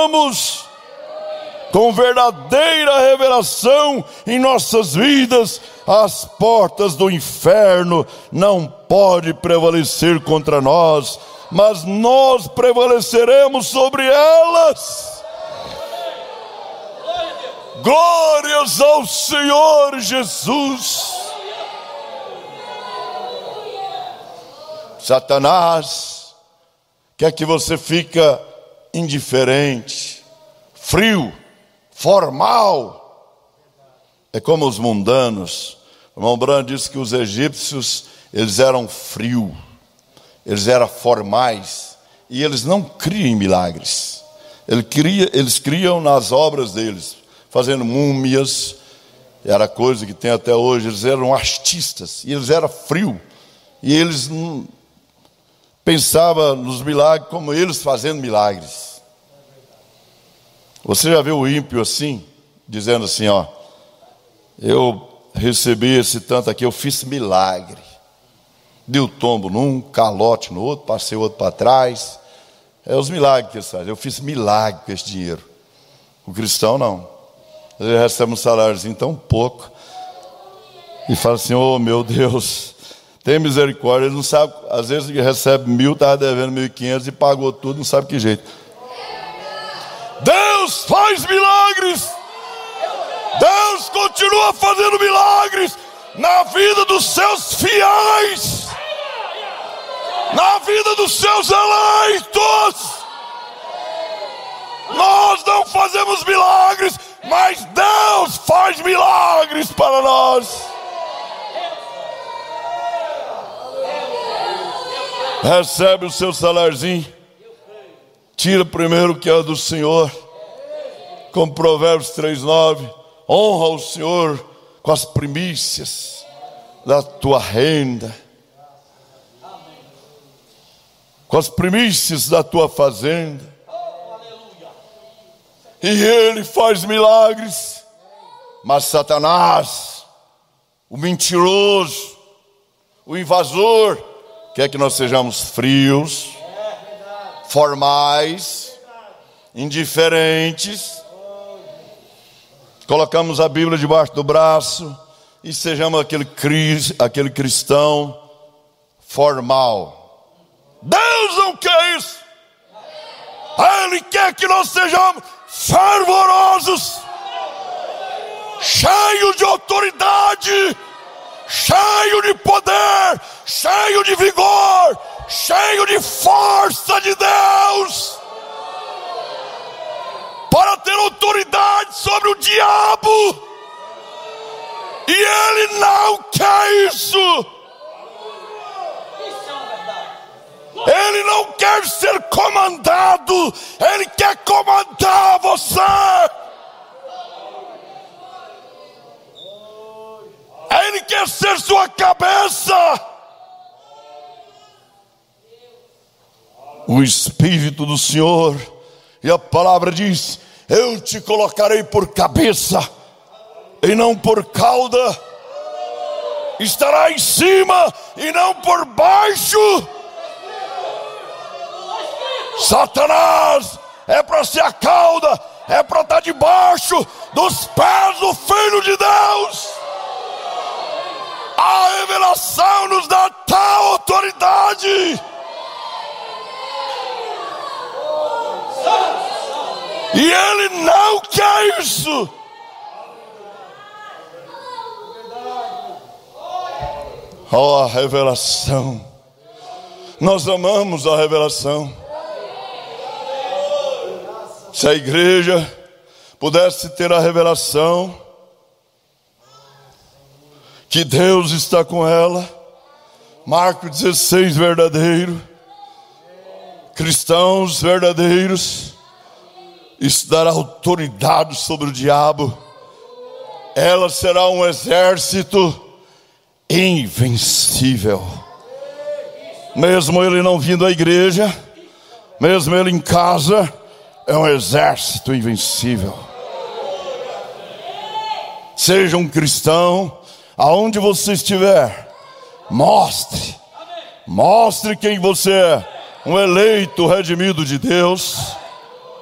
recebamos com verdadeira revelação em nossas vidas, as portas do inferno não podem prevalecer contra nós, mas nós prevaleceremos sobre elas. Glórias ao Senhor Jesus. Satanás quer que você fica indiferente, frio, formal. É como os mundanos. O irmão Branham disse que os egípcios, eles eram frios, eles eram formais, e eles não criam em milagres. Eles criam nas obras deles, fazendo múmias, era coisa que tem até hoje. Eles eram artistas, e eles eram frios, e eles não pensavam nos milagres como eles fazendo milagres. Você já viu o ímpio assim, dizendo assim, ó, eu recebi esse tanto aqui, eu fiz milagre. Deu tombo num, calote no outro, passei o outro para trás. É os milagres que eles fazem. Eu fiz milagre com esse dinheiro. O cristão não. Ele recebe um saláriozinho tão pouco e fala assim, oh meu Deus, tem misericórdia. Ele não sabe, às vezes ele recebe 1.000, estava devendo 1.500 e pagou tudo, não sabe que jeito. Deus faz milagres. Deus continua fazendo milagres na vida dos seus fiéis, na vida dos seus eleitos. Nós não fazemos milagres, mas Deus faz milagres para nós. Recebe o seu saláriozinho, tira primeiro o que é do Senhor, como Provérbios 3:9, honra o Senhor com as primícias da tua renda, com as primícias da tua fazenda, e Ele faz milagres. Mas Satanás, o mentiroso, o invasor, quer que nós sejamos frios, formais, indiferentes. Colocamos a Bíblia debaixo do braço e sejamos aquele cristão formal. Deus não quer isso. Ele quer que nós sejamos fervorosos, cheios de autoridade, cheio de poder, cheio de vigor, cheio de força de Deus, para ter autoridade sobre o diabo. E Ele não quer isso. Ele não quer ser comandado, Ele quer comandar você. Ele quer ser sua cabeça. O Espírito do Senhor, e a palavra diz, eu te colocarei por cabeça e não por cauda. Estará em cima e não por baixo. Satanás é para ser a cauda, é para estar debaixo dos pés do Filho de Deus. A revelação nos dá tal autoridade. E Ele não quer isso. Oh, a revelação. Nós amamos a revelação. Se a igreja pudesse ter a revelação que Deus está com ela, Marcos 16 verdadeiro, cristãos verdadeiros, isso dará autoridade sobre o diabo. Ela será um exército invencível. Mesmo ele não vindo à igreja, mesmo ele em casa, é um exército invencível. Seja um cristão, aonde você estiver, mostre quem você é, um eleito redimido de Deus.